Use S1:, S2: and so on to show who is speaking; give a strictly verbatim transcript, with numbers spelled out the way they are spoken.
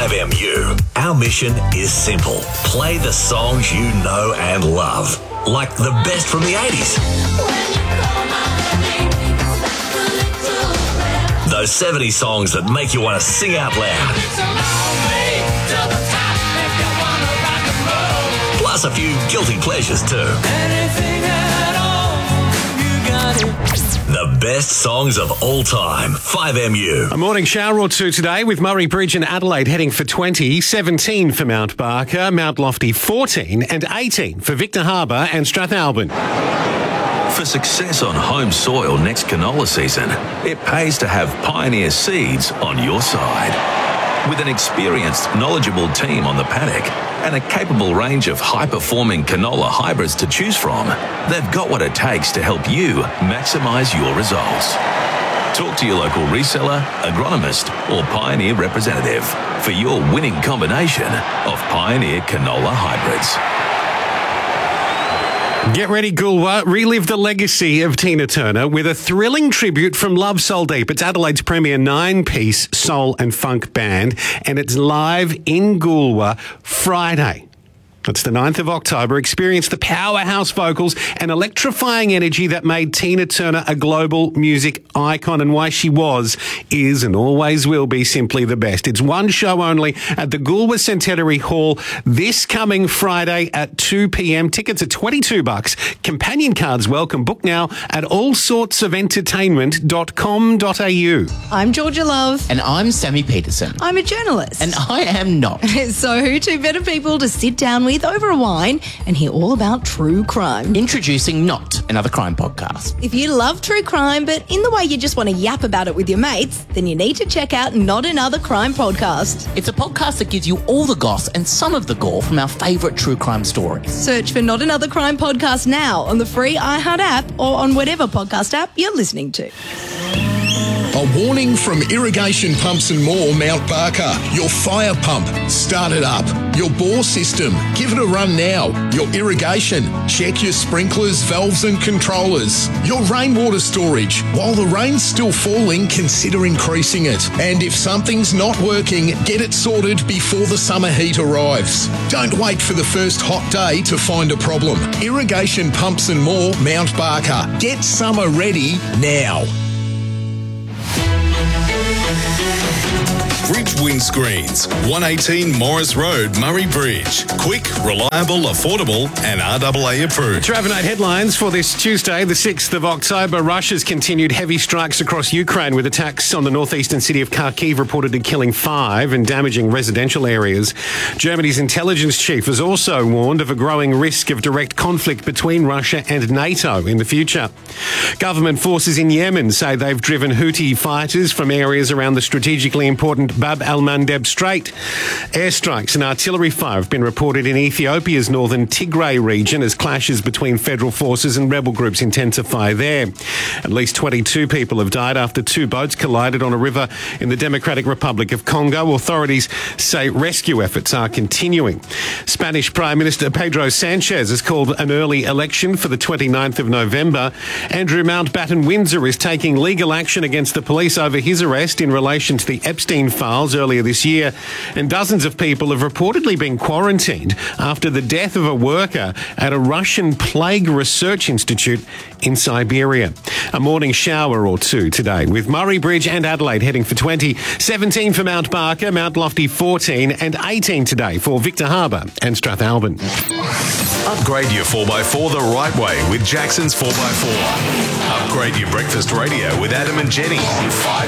S1: five M U. Our mission is simple. Play the songs you know and love, like the best from the eighties. Those seventies songs that make you want to sing out loud. Plus a few guilty pleasures too. The best songs of all time. five M U.
S2: A morning shower or two today with Murray Bridge and Adelaide heading for twenty, seventeen for Mount Barker, Mount Lofty fourteen and eighteen for Victor Harbor and Strathalbyn.
S1: For success on home soil next canola season, it pays to have Pioneer Seeds on your side. With an experienced, knowledgeable team on the paddock and a capable range of high-performing canola hybrids to choose from, they've got what it takes to help you maximise your results. Talk to your local reseller, agronomist or Pioneer representative for your winning combination of Pioneer canola hybrids.
S2: Get ready, Goolwa. Relive the legacy of Tina Turner with a thrilling tribute from Love Soul Deep. It's Adelaide's premier nine-piece soul and funk band, and it's live in Goolwa Friday. It's the ninth of October. Experience the powerhouse vocals and electrifying energy that made Tina Turner a global music icon, and why she was, is and always will be simply the best. It's one show only at the Goolwa Centenary Hall this coming Friday at two p.m. Tickets are twenty-two bucks. Companion cards welcome. Book now at all sorts of entertainment dot com dot a u.
S3: I'm Georgia Love.
S4: And I'm Sammy Peterson.
S3: I'm a journalist.
S4: And I am not.
S3: So who two better people to sit down with over a wine and hear all about true crime?
S4: Introducing Not, another crime podcast.
S3: If you love true crime, but in the way you just want to yap about it with your mates, then you need to check out Not Another Crime Podcast.
S4: It's a podcast that gives you all the goss and some of the gore from our favourite true crime stories.
S3: Search for Not Another Crime Podcast now on the free iHeart app or on whatever podcast app you're listening to.
S5: A warning from Irrigation Pumps and More, Mount Barker. Your fire pump, start it up. Your bore system, give it a run now. Your irrigation, check your sprinklers, valves and controllers. Your rainwater storage, while the rain's still falling, consider increasing it. And if something's not working, get it sorted before the summer heat arrives. Don't wait for the first hot day to find a problem. Irrigation Pumps and More, Mount Barker. Get summer ready now.
S6: Bridge Windscreens, one eighteen Morris Road, Murray Bridge. Quick, reliable, affordable and R A A approved.
S2: Travanite headlines for this Tuesday, the sixth of October. Russia's continued heavy strikes across Ukraine, with attacks on the northeastern city of Kharkiv reportedly killing five and damaging residential areas. Germany's intelligence chief has also warned of a growing risk of direct conflict between Russia and NATO in the future. Government forces in Yemen say they've driven Houthi fighters from areas around the strategically important Bab al-Mandeb Strait. Airstrikes and artillery fire have been reported in Ethiopia's northern Tigray region as clashes between federal forces and rebel groups intensify there. At least twenty-two people have died after two boats collided on a river in the Democratic Republic of Congo. Authorities say rescue efforts are continuing. Spanish Prime Minister Pedro Sanchez has called an early election for the twenty-ninth of November. Andrew Mountbatten Windsor is taking legal action against the police over his arrest in relation to the Epstein files earlier this year, and dozens of people have reportedly been quarantined after the death of a worker at a Russian plague research institute in Siberia. A morning shower or two today with Murray Bridge and Adelaide heading for twenty, seventeen for Mount Barker, Mount Lofty fourteen and eighteen today for Victor Harbor and Strathalbyn.
S6: Upgrade your four by four the right way with Jackson's four by four. Upgrade your breakfast radio with Adam and Jenny on five